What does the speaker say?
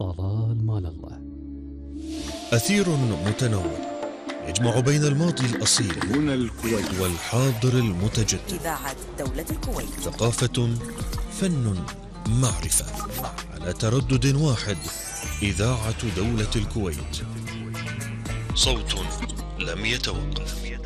طلال مال الله. أثير متنوع يجمع بين الماضي الأصيل هنا الكويت والحاضر المتجدد. إذاعة دولة الكويت. ثقافة، فن، معرفة، على تردد واحد. إذاعة دولة الكويت، صوت لم يتوقف.